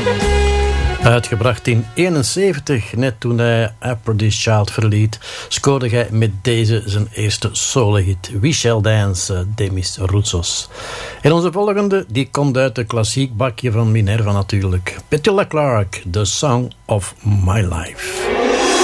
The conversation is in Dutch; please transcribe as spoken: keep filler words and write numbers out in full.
Uitgebracht in eenenzeventig, net toen hij Apprentice Child verliet, scoorde hij met deze zijn eerste solo-hit, We Shall Dance, Demis Roussos. En onze volgende, die komt uit de klassiek bakje van Minerva natuurlijk. Petula Clark, The Song of My Life.